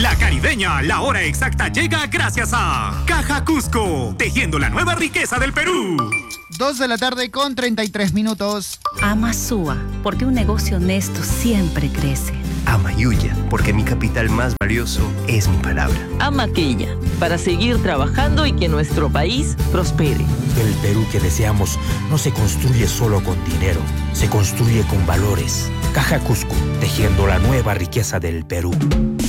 La Caribeña, la hora exacta llega gracias a Caja Cusco, tejiendo la nueva riqueza del Perú. 2 de la tarde con 33 minutos. Ama Sua, porque un negocio honesto siempre crece. Ama Yuya, porque mi capital más valioso es mi palabra. Ama Quilla, para seguir trabajando y que nuestro país prospere. El Perú que deseamos no se construye solo con dinero, se construye con valores. Caja Cusco, tejiendo la nueva riqueza del Perú.